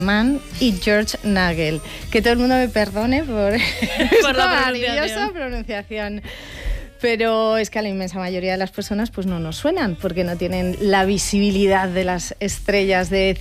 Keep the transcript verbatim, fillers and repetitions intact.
Mann y George Nagel. Que todo el mundo me perdone por, por la maravillosa pronunciación. Pero es que a la inmensa mayoría de las personas pues no nos suenan porque no tienen la visibilidad de las estrellas de